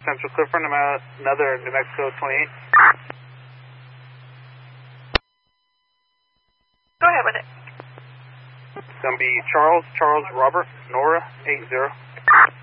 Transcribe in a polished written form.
Central Clifford, another New Mexico 28. Go ahead with it. It's going to be Charles, Robert, Nora, 80.